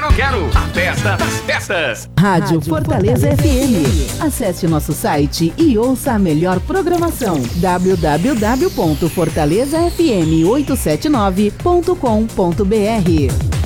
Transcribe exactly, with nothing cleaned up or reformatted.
quero, quero. A festa das festas. Rádio, Rádio Fortaleza, Fortaleza F M. Acesse nosso site e ouça a melhor programação. w w w ponto fortaleza f m oito sete nove ponto com ponto b r.